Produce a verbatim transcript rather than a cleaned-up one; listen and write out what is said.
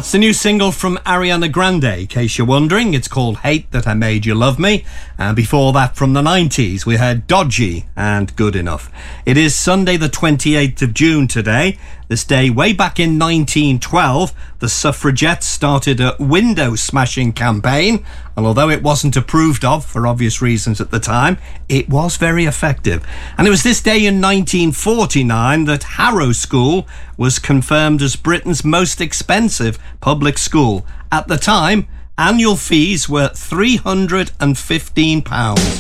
That's the new single from Ariana Grande, in case you're wondering. It's called Hate That I Made You Love Me. And before that, from the nineties, we heard Dodgy and Good Enough. It is Sunday the twenty-eighth of June today. This day, way back in nineteen twelve, the suffragettes started a window smashing campaign. And although it wasn't approved of for obvious reasons at the time, it was very effective. And it was this day in nineteen forty-nine that Harrow School was confirmed as Britain's most expensive public school. At the time, annual fees were three hundred fifteen pounds.